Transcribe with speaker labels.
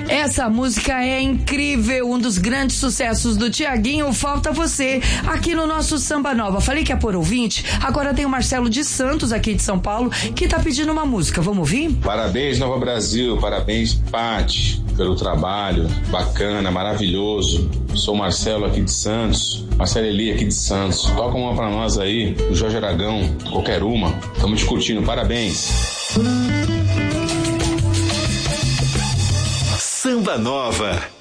Speaker 1: Essa música é incrível, um dos grandes sucessos do Tiaguinho, Falta Você, aqui no nosso Samba Nova. Falei que ia por ouvinte, agora tem o Marcelo de Santos, aqui de São Paulo, que tá pedindo uma música. Vamos ouvir?
Speaker 2: Parabéns, Nova Brasil, parabéns, Paty, pelo trabalho bacana, maravilhoso. Sou Marcelo aqui de Santos, Marcelo Eli aqui de Santos. Toca uma pra nós aí, do Jorge Aragão, qualquer uma. Estamos discutindo, parabéns.
Speaker 3: Samba Nova.